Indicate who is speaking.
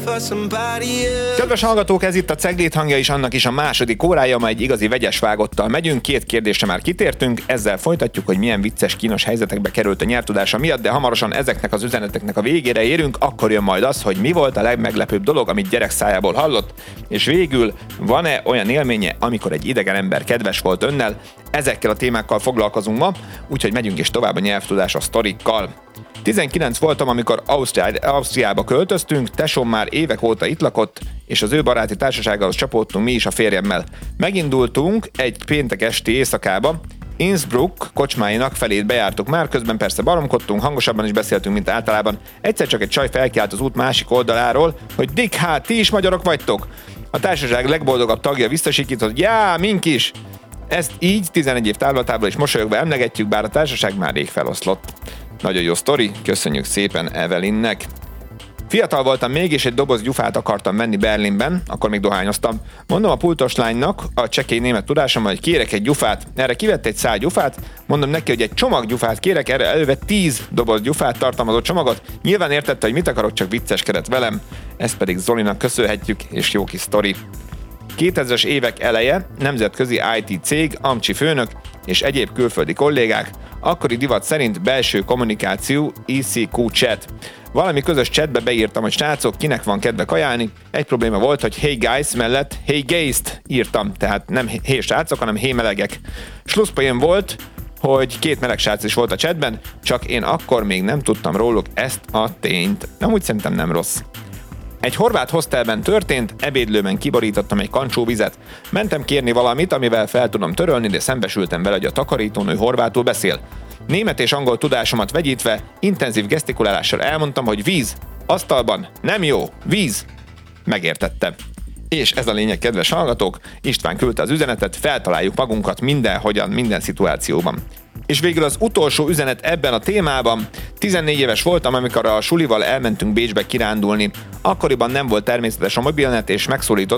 Speaker 1: Kedves hallgatók, ez itt a Cegléd hangja is, annak is a második órája, ma egy igazi vegyes vágottal megyünk, 2 kérdésre már kitértünk, ezzel folytatjuk, hogy milyen vicces, kínos helyzetekbe került a nyelvtudása miatt, de hamarosan ezeknek az üzeneteknek a végére érünk, akkor jön majd az, hogy mi volt a legmeglepőbb dolog, amit gyerek szájából hallott, és végül van-e olyan élménye, amikor egy idegen ember kedves volt önnel. Ezekkel a témákkal foglalkozunk ma, úgyhogy megyünk is tovább a nyelvtudás a sztorikkal. 19 voltam, amikor Ausztriába költöztünk, tesóm már évek óta itt lakott, és az ő baráti társaságához csapódtunk mi is a férjemmel. Megindultunk egy péntek esti éjszakába, Innsbruck kocsmáinak felét bejártuk már, közben persze baromkodtunk, hangosabban is beszéltünk, mint általában. Egyszer csak egy csaj felkiált az út másik oldaláról, hogy Dick, hát ti is magyarok vagytok? A társaság legboldogabb tagja visszasikított, já, mink is! Ezt így 11 év távlatából is mosolyogva emlegetjük, bár a társaság már rég feloszlott. Nagyon jó sztori, köszönjük szépen Evelynnek. Fiatal voltam még, és egy doboz gyufát akartam venni Berlinben, akkor még dohányoztam. Mondom a pultos lánynak, a csekély német tudásommal, hogy kérek egy gyufát. Erre kivett egy szál gyufát, mondom neki, hogy egy csomag gyufát kérek, erre elővett 10 doboz gyufát tartalmazó csomagot. Nyilván értette, hogy mit akarok, csak vicceskedett velem. Ezt pedig Zolinak köszönhetjük, és jó kis sztori. 2000-es évek eleje, nemzetközi IT cég, amcsi főnök és egyéb külföldi kollégák, akkori divat szerint belső kommunikáció, ICQ chat. Valami közös chatbe beírtam, hogy srácok, kinek van kedve kajálni. Egy probléma volt, hogy hey guys mellett hey gays-t írtam, tehát nem hey srácok, hanem hey melegek. Slusszpoén volt, hogy 2 meleg srác is volt a chatben, csak én akkor még nem tudtam róluk ezt a tényt. Amúgy szerintem nem rossz. Egy horvát hostelben történt, ebédlőben kiborítottam egy kancsó vizet. Mentem kérni valamit, amivel fel tudom törölni, de szembesültem vele, hogy a takarítónő horvátul beszél. Német és angol tudásomat vegyítve, intenzív gesztikulálással elmondtam, hogy víz, asztalban, nem jó, víz. Megértette. És ez a lényeg, kedves hallgatók, István küldte az üzenetet, feltaláljuk magunkat mindenhogyan, minden szituációban. És végül az utolsó üzenet ebben a témában. 14 éves voltam, amikor a sulival elmentünk Bécsbe kirándulni. Akkoriban nem volt természetes a mobilnet, és megszólított